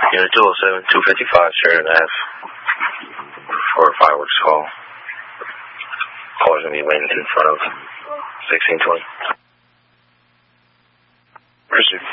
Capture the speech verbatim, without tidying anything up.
Unit two oh seven, two fifty-five, Sheridan Ave. For a fireworks call. Caller's going to be waiting in front of sixteen twenty. Pursuit